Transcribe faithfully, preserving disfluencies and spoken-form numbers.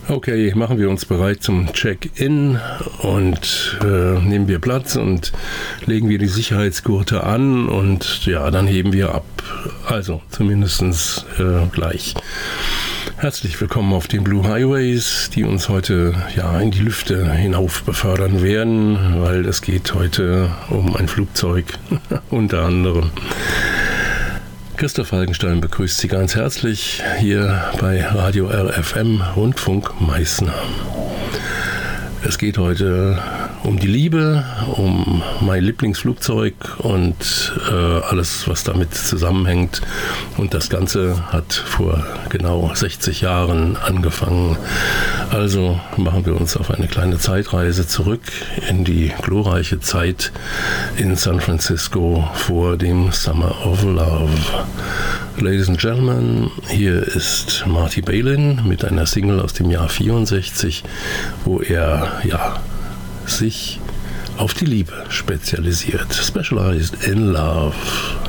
Okay, machen wir uns bereit zum Check-in und äh, nehmen wir Platz und legen wir die Sicherheitsgurte an und ja, dann heben wir ab. Also zumindest äh, gleich. Herzlich willkommen auf den Blue Highways, die uns heute ja in die Lüfte hinauf befördern werden, weil es geht heute um ein Flugzeug unter anderem. Christoph Falkenstein begrüßt Sie ganz herzlich hier bei Radio R F M Rundfunk Meißner. Es geht heute um die Liebe, um mein Lieblingsflugzeug und äh, alles, was damit zusammenhängt. Und das Ganze hat vor genau sechzig Jahren angefangen. Also machen wir uns auf eine kleine Zeitreise zurück in die glorreiche Zeit in San Francisco vor dem Summer of Love. Ladies and Gentlemen, hier ist Marty Balin mit einer Single aus dem Jahr vierundsechzig, wo er ja sich auf die Liebe spezialisiert. Specialized in Love.